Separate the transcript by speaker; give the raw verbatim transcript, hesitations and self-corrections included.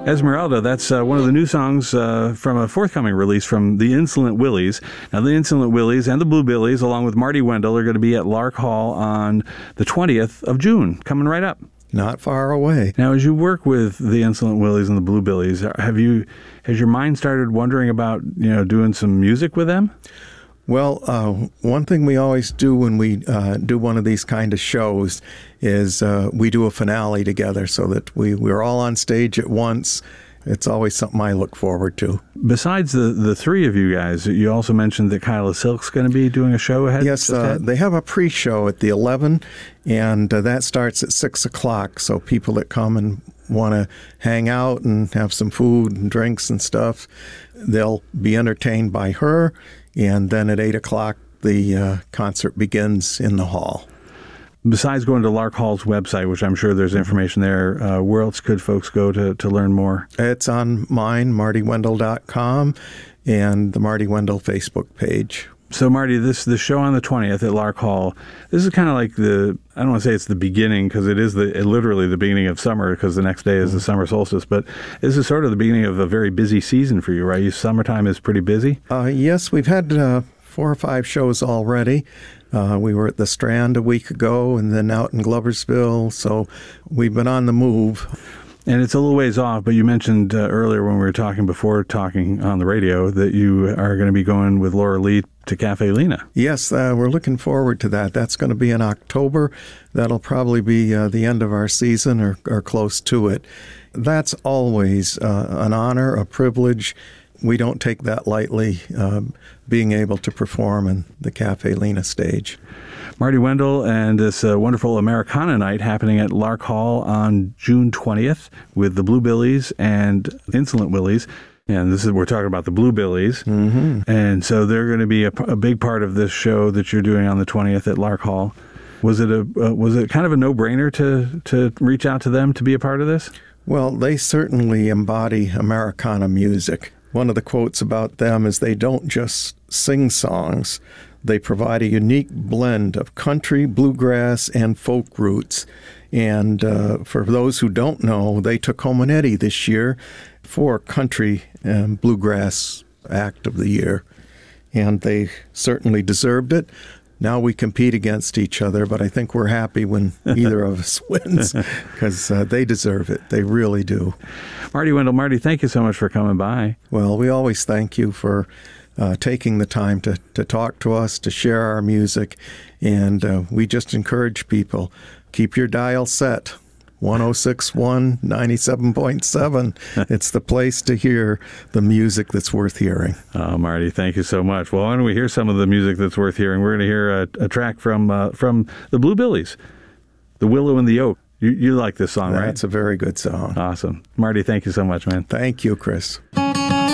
Speaker 1: Esmeralda, that's uh, one of the new songs uh, from a forthcoming release from the Insolent Willies. Now, the Insolent Willies and the Bluebillies, along with Marty Wendell, are going to be at Lark Hall on the twentieth of June, coming right up.
Speaker 2: Not far away.
Speaker 1: Now, as you work with the Insolent Willies and the Bluebillies, have you, has your mind started wondering about, you know, doing some music with them?
Speaker 2: Well, uh, one thing we always do when we uh, do one of these kind of shows is uh, we do a finale together so that we, we're all on stage at once. It's always something I look forward to.
Speaker 1: Besides the, the three of you guys, you also mentioned that Kyla Silk's going to be doing a show ahead?
Speaker 2: Yes, uh, they have a pre-show at the eleven, and uh, that starts at six o'clock. So people that come and want to hang out and have some food and drinks and stuff, they'll be entertained by her. And then at eight o'clock, the uh, concert begins in the hall.
Speaker 1: Besides going to Lark Hall's website, which I'm sure there's information there, uh, where else could folks go to, to learn more?
Speaker 2: It's on mine, marty wendell dot com, and the Marty Wendell Facebook page.
Speaker 1: So, Marty, this the show on the twentieth at Lark Hall, this is kind of like the, I don't want to say it's the beginning, because it is the literally the beginning of summer, because the next day is the summer solstice, but this is sort of the beginning of a very busy season for you, right? You, summertime is pretty busy?
Speaker 2: Uh, yes, we've had uh, four or five shows already. Uh, we were at the Strand a week ago and then out in Gloversville, so we've been on the move.
Speaker 1: And it's a little ways off, but you mentioned uh, earlier when we were talking before talking on the radio that you are going to be going with Laura Lee to Cafe Lena.
Speaker 2: Yes, uh, we're looking forward to that. That's going to be in October. That'll probably be uh, the end of our season or, or close to it. That's always uh, an honor, a privilege. We don't take that lightly, uh, being able to perform in the Cafe Lena stage.
Speaker 1: Marty Wendell and this uh, wonderful Americana night happening at Lark Hall on June twentieth with the Bluebillies and Insolent Willies. And this is, we're talking about the Bluebillies.
Speaker 2: Mm-hmm.
Speaker 1: And so they're going to be a, a big part of this show that you're doing on the twentieth at Lark Hall. Was it a uh, was it kind of a no-brainer to to reach out to them to be a part of this?
Speaker 2: Well, they certainly embody Americana music. One of the quotes about them is they don't just sing songs. They provide a unique blend of country, bluegrass, and folk roots. And uh, for those who don't know, they took home an Eddie this year for Country and Bluegrass Act of the Year. And they certainly deserved it. Now we compete against each other, but I think we're happy when either of us wins because uh, they deserve it. They really do.
Speaker 1: Marty Wendell, Marty, thank you so much for coming by.
Speaker 2: Well, we always thank you for uh, taking the time to, to talk to us, to share our music, and uh, we just encourage people, keep your dial set. one oh six point one, ninety-seven point seven. It's the place to hear the music that's worth hearing.
Speaker 1: Oh, Marty, thank you so much. Well, why don't we hear some of the music that's worth hearing? We're going to hear a, a track from uh, from the Bluebillies, The Willow and the Oak. You, you like this song,
Speaker 2: That's
Speaker 1: right?
Speaker 2: That's a very good song.
Speaker 1: Awesome. Marty, thank you so much, man.
Speaker 2: Thank you, Chris.